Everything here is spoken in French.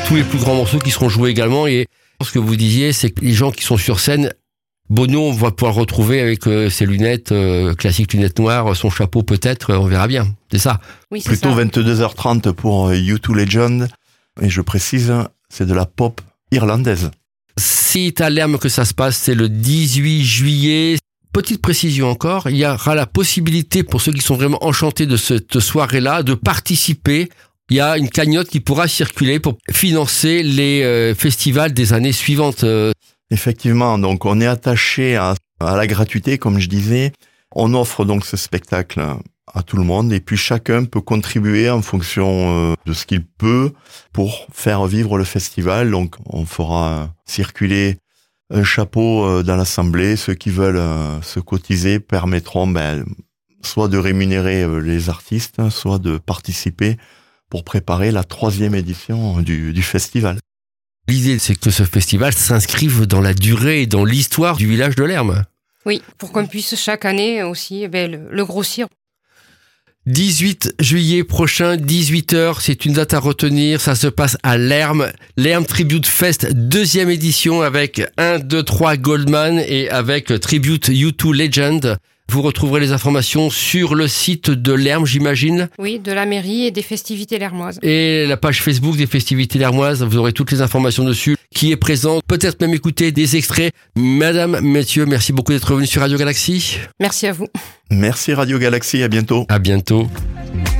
tous les plus grands morceaux qui seront joués également. Et ce que vous disiez, c'est que les gens qui sont sur scène, Bono, on va pouvoir le retrouver avec ses lunettes, classiques lunettes noires, son chapeau peut-être, on verra bien. C'est ça. Oui, c'est Plutôt ça. 22h30 pour U2 Legend. Et je précise, c'est de la pop irlandaise. C'est à Lermes que ça se passe, c'est le 18 juillet. Petite précision encore, il y aura la possibilité pour ceux qui sont vraiment enchantés de cette soirée-là de participer. Il y a une cagnotte qui pourra circuler pour financer les festivals des années suivantes. Effectivement, donc on est attaché à la gratuité, comme je disais. On offre donc ce spectacle à tout le monde et puis chacun peut contribuer en fonction de ce qu'il peut pour faire vivre le festival. Donc on fera circuler un chapeau dans l'assemblée. Ceux qui veulent se cotiser permettront soit de rémunérer les artistes, soit de participer pour préparer la 3e édition du festival. L'idée, c'est que ce festival s'inscrive dans la durée et dans l'histoire du village de Lermes. Oui, pour qu'on puisse chaque année aussi le grossir. 18 juillet prochain, 18h, c'est une date à retenir, ça se passe à Lermes. Lermes Tribute Fest, 2e édition avec 1, 2, 3 Goldman et avec Tribute U2 Legend. Vous retrouverez les informations sur le site de Lermes, j'imagine. Oui, de la mairie et des festivités lermoises. Et la page Facebook des festivités lermoises, vous aurez toutes les informations dessus, qui est présente. Peut-être même écouter des extraits. Madame, messieurs, merci beaucoup d'être venus sur Radio Galaxy. Merci à vous. Merci Radio Galaxy, à bientôt. À bientôt.